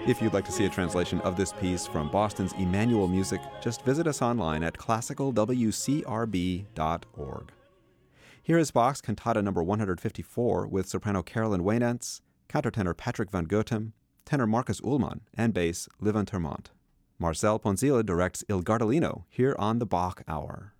If you'd like to see a translation of this piece from Boston's Emmanuel Music, just visit us online at classicalwcrb.org. Here is Bach's Cantata No. 154 with soprano Carolyn Waynants, countertenor Patrick van Gotem, tenor Marcus Ullmann, and bass Livin Termont. Marcel Ponzilla directs Il Gardellino here on the Bach Hour.